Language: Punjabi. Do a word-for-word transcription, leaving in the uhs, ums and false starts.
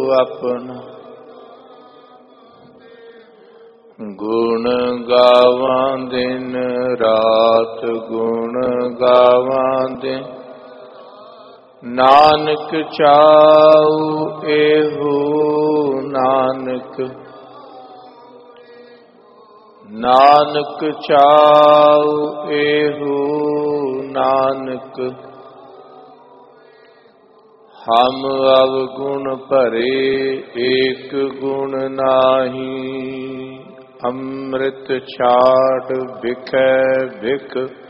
ਆਪਣਾ। ਗੁਣ ਗਾਵਾਂ ਦਿਨ ਰਾਤ ਗੁਣ ਗਾਵਾਂ ਦਿਨ, ਨਾਨਕ ਚਾਉ ਇਹੋ ਨਾਨਕ। ਨਾਨਕ ਚਾਉ ਇਹੋ ਨਾਨਕ, ਹਮ ਅਵਗੁਣ ਭਰੇ ਏਕ ਗੁਣ ਨਾਹੀ। ਅੰਮ੍ਰਿਤ ਛਾੜ ਬਿਖੈ ਬਿਖ,